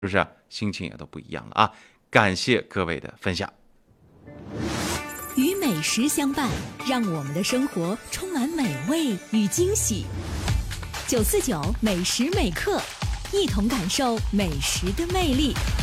不是心情也都不一样了啊？感谢各位的分享。 与美食相伴，让我们的生活充满美味与惊喜。949美食美课，一同感受美食的魅力。